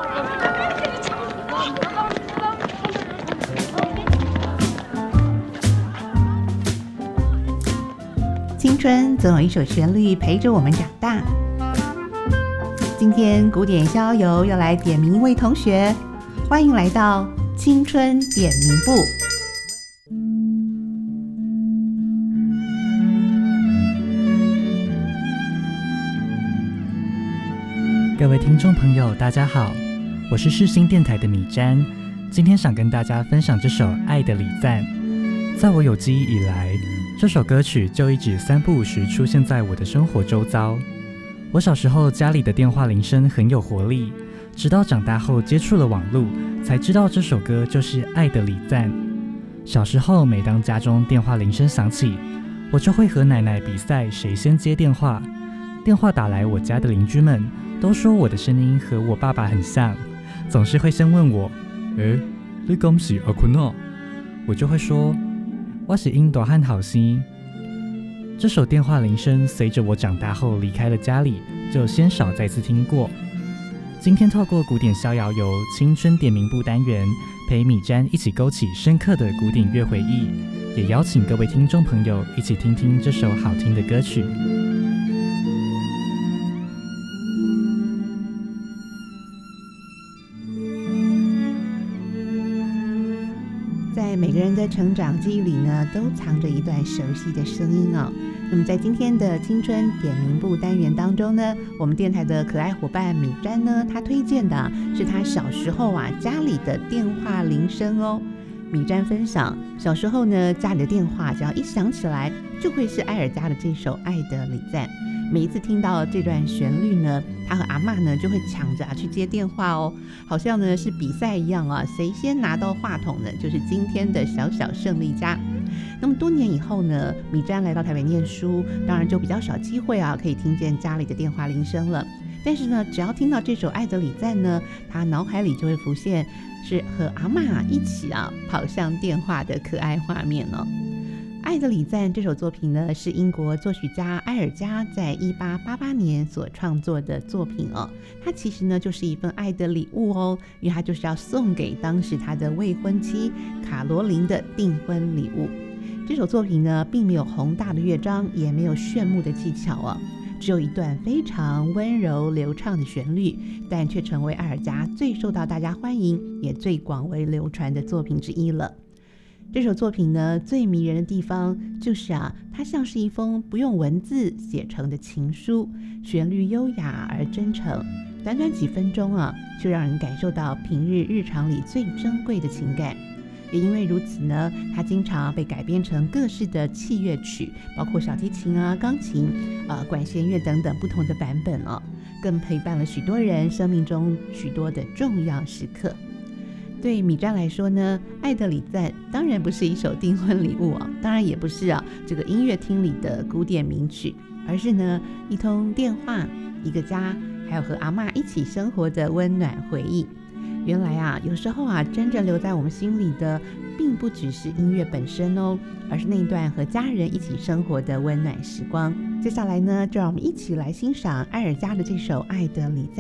青春总有一首旋律陪着我们长大。今天古典逍遥要来点名一位同学，欢迎来到青春点名部。 各位听众朋友大家好，我是世新电台的米詹，今天想跟大家分享这首《爱的礼赞》。在我有记忆以来，这首歌曲就一直三不五时出现在我的生活周遭。我小时候家里的电话铃声很有活力，直到长大后接触了网络，才知道这首歌就是《爱的礼赞》。小时候每当家中电话铃声响起，我就会和奶奶比赛谁先接电话。电话打来我家的邻居们都说我的声音和我爸爸很像，总是会先问我：你敢是阿坤啊？我就会说：我是因大汉好生。这首电话铃声随着我长大后离开了家里，就鲜少再次听过。今天透过古典逍遥游青春点名部单元，陪米詹一起勾起深刻的古典乐回忆，也邀请各位听众朋友一起听听这首好听的歌曲。 在每个人的成长记忆里呢，都藏着一段熟悉的声音哦。那么在今天的青春点名部单元当中呢，我们电台的可爱伙伴米詹呢，他推荐的是他小时候家里的电话铃声哦。米詹分享，小时候呢，家里的电话只要一响起来，就会是艾尔加的这首《爱的礼赞》。每一次听到这段旋律呢，他和阿嬷呢就会抢着去接电话哦，好像呢是比赛一样啊，谁先拿到话筒呢，就是今天的小小胜利家。那么多年以后呢，米詹来到台北念书，当然就比较少机会可以听见家里的电话铃声了。但是呢，只要听到这首《爱的礼赞》呢，他脑海里就会浮现是和阿嬷一起跑向电话的可爱画面哦。《爱的礼赞》这首作品呢，是英国作曲家埃尔加在1888年所创作的作品哦。它其实呢就是一份爱的礼物哦，因为它就是要送给当时他的未婚妻卡罗琳的订婚礼物。这首作品呢，并没有宏大的乐章，也没有炫目的技巧哦，只有一段非常温柔流畅的旋律，但却成为埃尔加最受到大家欢迎，也最广为流传的作品之一了。这首作品呢，最迷人的地方就是它像是一封不用文字写成的情书，旋律优雅而真诚，短短几分钟就让人感受到平日常里最珍贵的情感。也因为如此呢，它经常被改编成各式的器乐曲，包括小提琴钢琴管弦乐等等不同的版本更陪伴了许多人生命中许多的重要时刻。对米詹来说呢，《爱的礼赞》当然不是一首订婚礼物当然也不是这个音乐厅里的古典名曲，而是呢一通电话、一个家，还有和阿嬷一起生活的温暖回忆。原来有时候真正留在我们心里的，并不只是音乐本身哦，而是那段和家人一起生活的温暖时光。接下来呢，就让我们一起来欣赏埃尔加的这首《爱的礼赞》。